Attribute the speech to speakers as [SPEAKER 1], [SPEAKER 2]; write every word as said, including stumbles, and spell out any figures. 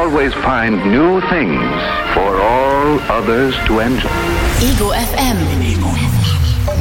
[SPEAKER 1] always find new things for all others to enjoy.
[SPEAKER 2] Ego F M. Ego.